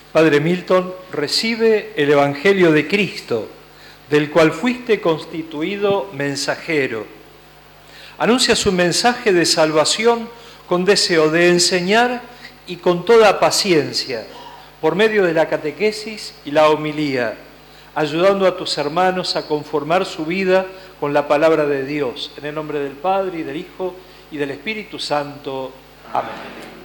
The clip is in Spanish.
Padre Milton, recibe el Evangelio de Cristo, del cual fuiste constituido mensajero. Anuncia su mensaje de salvación con deseo de enseñar y con toda paciencia, por medio de la catequesis y la homilía, ayudando a tus hermanos a conformar su vida con la palabra de Dios. En el nombre del Padre, y del Hijo, y del Espíritu Santo. Amén.